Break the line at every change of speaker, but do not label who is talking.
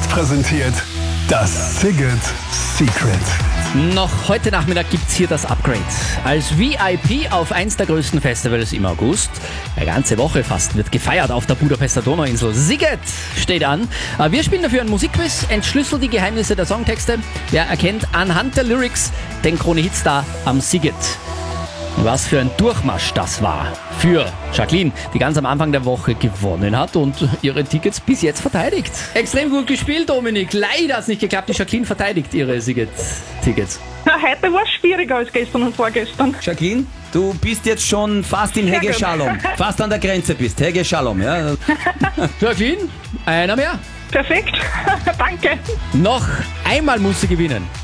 präsentiert das Szigget Secret.
Noch heute Nachmittag gibt's hier das Upgrade. Als VIP auf eins der größten Festivals im August. Eine ganze Woche fast wird gefeiert auf der Budapester Donauinsel. Szigget steht an. Wir spielen dafür ein Musikquiz, entschlüsseln die Geheimnisse der Songtexte. Wer erkennt anhand der Lyrics den Krone-Hitstar am Szigget? Was für ein Durchmarsch das war für Jacqueline, die ganz am Anfang der Woche gewonnen hat und ihre Tickets bis jetzt verteidigt. Extrem gut gespielt, Dominik. Leider hat es nicht geklappt. Die Jacqueline verteidigt ihre Szigget-Tickets.
Heute war es schwieriger als gestern und vorgestern.
Jacqueline, du bist jetzt schon fast in Hegge Shalom. Fast an der Grenze bist. Hegge Shalom, ja.
Jacqueline, einer mehr.
Perfekt, danke.
Noch einmal muss sie gewinnen.